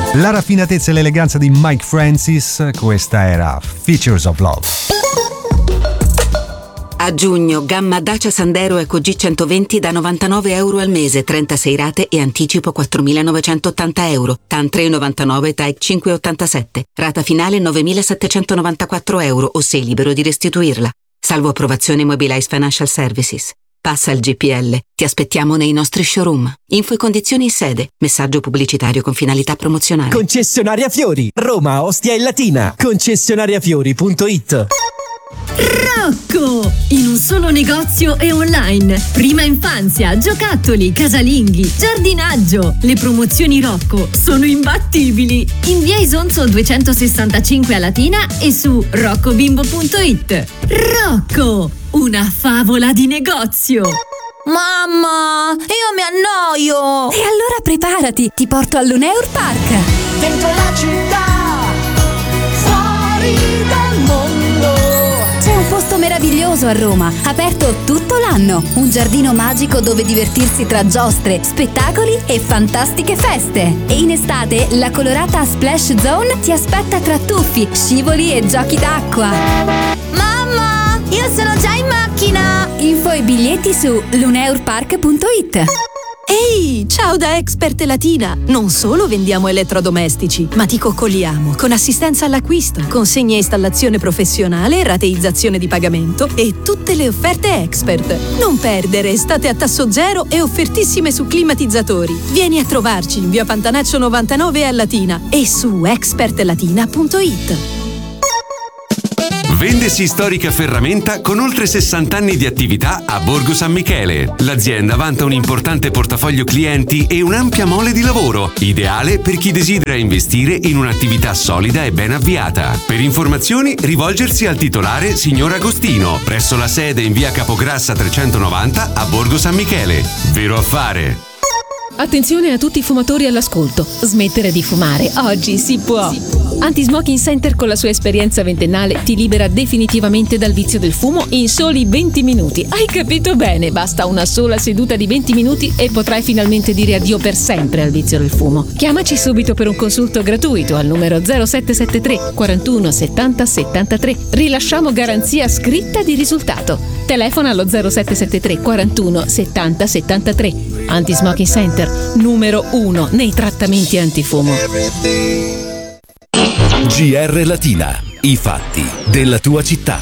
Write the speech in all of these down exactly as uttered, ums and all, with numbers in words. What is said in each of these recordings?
La raffinatezza e l'eleganza di Mike Francis, questa era Features of Love. A giugno, gamma Dacia Sandero Eco G centoventi da novantanove euro al mese, trentasei rate e anticipo quattromilanovecentottanta euro. T A N tre virgola novantanove, T A E cinque virgola ottantasette. Rata finale novemilasettecentonovantaquattro euro o sei libero di restituirla. Salvo approvazione Mobilize Financial Services. Passa il G P L. Ti aspettiamo nei nostri showroom. Info e condizioni in sede. Messaggio pubblicitario con finalità promozionale. Concessionaria Fiori, Roma, Ostia e Latina. concessionariafiori punto it. Rocco! In un solo negozio e online. Prima infanzia, giocattoli, casalinghi, giardinaggio. Le promozioni Rocco sono imbattibili. In via Isonzo duecentosessantacinque a Latina e su roccobimbo punto it. Rocco! Una favola di negozio. Mamma, io mi annoio. E allora preparati, ti porto all'Uneur Park. Dentro la città, fuori dal mondo. C'è un posto meraviglioso a Roma, aperto tutto l'anno. Un giardino magico dove divertirsi tra giostre, spettacoli e fantastiche feste. E in estate la colorata Splash Zone ti aspetta tra tuffi, scivoli e giochi d'acqua. Mamma, io sono già in macchina. Info e biglietti su luneur park punto it. Ehi, ciao da Expert Latina! Non solo vendiamo elettrodomestici, ma ti coccoliamo con assistenza all'acquisto, consegna e installazione professionale, rateizzazione di pagamento e tutte le offerte Expert. Non perdere estate a tasso zero e offertissime su climatizzatori. Vieni a trovarci in via Pantanaccio novantanove a Latina e su expert latina punto it. Vendesi Storica Ferramenta con oltre sessanta anni di attività a Borgo San Michele. L'azienda vanta un importante portafoglio clienti e un'ampia mole di lavoro, ideale per chi desidera investire in un'attività solida e ben avviata. Per informazioni rivolgersi al titolare signor Agostino, presso la sede in via Capograssa trecentonovanta a Borgo San Michele. Vero affare! Attenzione a tutti i fumatori all'ascolto. Smettere di fumare oggi si può. Anti-Smoking Center con la sua esperienza ventennale ti libera definitivamente dal vizio del fumo in soli venti minuti. Hai capito bene? Basta una sola seduta di venti minuti e potrai finalmente dire addio per sempre al vizio del fumo. Chiamaci subito per un consulto gratuito al numero zero sette sette tre quarantuno settanta settantatré. Rilasciamo garanzia scritta di risultato. Telefona allo zero sette sette tre quarantuno settanta settantatré. Anti-Smoking Center, numero uno nei trattamenti antifumo. G R Latina, i fatti della tua città.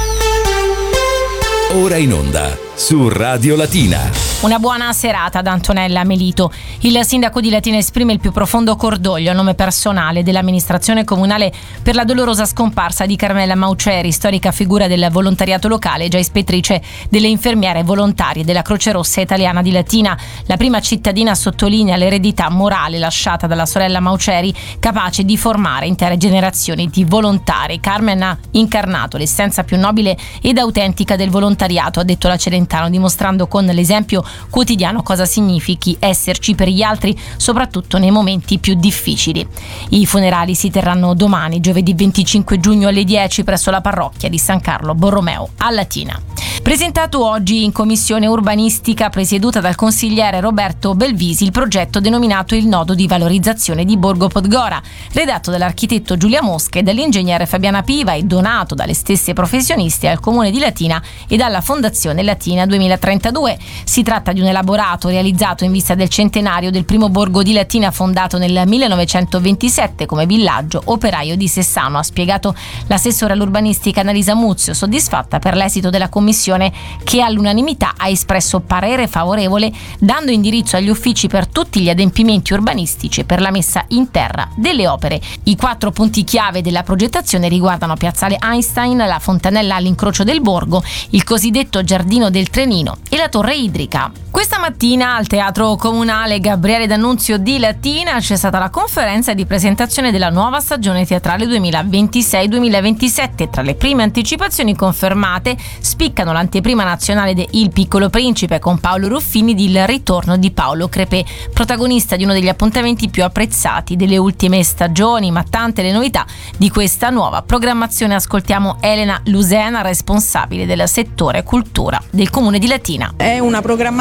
Ora in onda su Radio Latina. Una buona serata ad Antonella Melito. Il sindaco di Latina esprime il più profondo cordoglio a nome personale dell'amministrazione comunale per la dolorosa scomparsa di Carmela Mauceri, storica figura del volontariato locale, già ispettrice delle infermiere volontarie della Croce Rossa Italiana di Latina. La prima cittadina sottolinea l'eredità morale lasciata dalla sorella Mauceri, capace di formare intere generazioni di volontari. Carmen ha incarnato l'essenza più nobile ed autentica del volontariato, ha detto la Celentano, dimostrando con l'esempio quotidiano cosa significhi esserci per gli altri, soprattutto nei momenti più difficili. I funerali si terranno domani, giovedì venticinque giugno alle dieci presso la parrocchia di San Carlo Borromeo a Latina. Presentato oggi in commissione urbanistica presieduta dal consigliere Roberto Belvisi il progetto denominato il nodo di valorizzazione di Borgo Podgora, redatto dall'architetto Giulia Mosca e dall'ingegnere Fabiana Piva e donato dalle stesse professioniste al Comune di Latina e dalla Fondazione Latina duemilatrentadue. Si tratta di un elaborato realizzato in vista del centenario del primo borgo di Latina, fondato nel millenovecentoventisette come villaggio operaio di Sessano, ha spiegato l'assessore all'urbanistica Annalisa Muzio, soddisfatta per l'esito della commissione che all'unanimità ha espresso parere favorevole, dando indirizzo agli uffici per tutti gli adempimenti urbanistici e per la messa in terra delle opere. I quattro punti chiave della progettazione riguardano Piazzale Einstein, la fontanella all'incrocio del borgo, il cosiddetto Giardino del Trenino e la torre idrica. Questa mattina al Teatro Comunale Gabriele D'Annunzio di Latina c'è stata la conferenza di presentazione della nuova stagione teatrale duemilaventisei duemilaventisette. Tra le prime anticipazioni confermate spiccano l'anteprima nazionale de Il Piccolo Principe con Paolo Ruffini di Il ritorno di Paolo Crepè, protagonista di uno degli appuntamenti più apprezzati delle ultime stagioni, ma tante le novità di questa nuova programmazione. Ascoltiamo Elena Lusena, responsabile del settore cultura del Comune di Latina. È una programmazione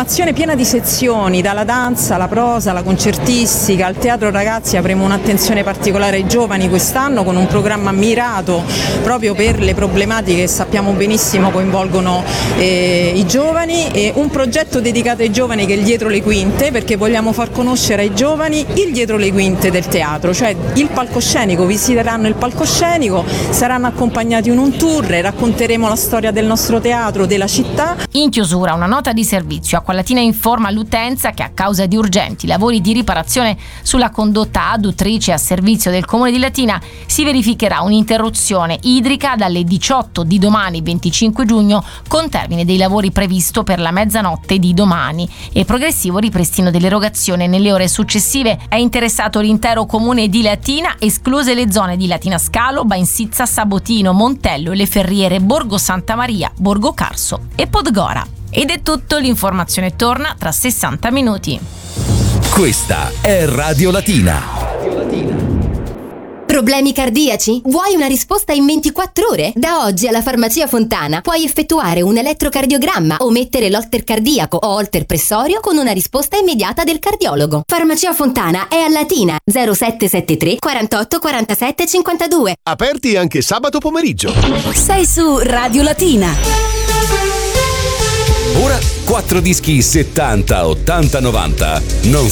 programmazione piena di sezioni, dalla danza alla prosa, alla concertistica, al teatro ragazzi. Avremo un'attenzione particolare ai giovani quest'anno con un programma mirato proprio per le problematiche che sappiamo benissimo coinvolgono eh, i giovani, e un progetto dedicato ai giovani che è il Dietro le Quinte, perché vogliamo far conoscere ai giovani il dietro le quinte del teatro, cioè il palcoscenico. Visiteranno il palcoscenico, saranno accompagnati in un tour, racconteremo la storia del nostro teatro, della città. In chiusura una nota di servizio. Acqualatina informa l'utenza che a causa di urgenti lavori di riparazione sulla condotta adduttrice a servizio del Comune di Latina si verificherà un'interruzione idrica dalle diciotto di domani venticinque giugno, con termine dei lavori previsto per la mezzanotte di domani, e progressivo ripristino dell'erogazione nelle ore successive. È interessato l'intero Comune di Latina, escluse le zone di Latina Scalo, Bainsizza, Sabotino, Montello, Le Ferriere, Borgo Santa Maria, Borgo Carso e Podgora. Ed è tutto, l'informazione torna tra sessanta minuti. Questa è Radio Latina. Problemi cardiaci? Vuoi una risposta in ventiquattro ore? Da oggi alla Farmacia Fontana puoi effettuare un elettrocardiogramma o mettere l'holter cardiaco o holter pressorio con una risposta immediata del cardiologo. Farmacia Fontana è a Latina, zero sette sette tre quarantotto quarantasette cinquantadue. Aperti anche sabato pomeriggio. Sei su Radio Latina. Ora quattro dischi settanta, ottanta, novanta non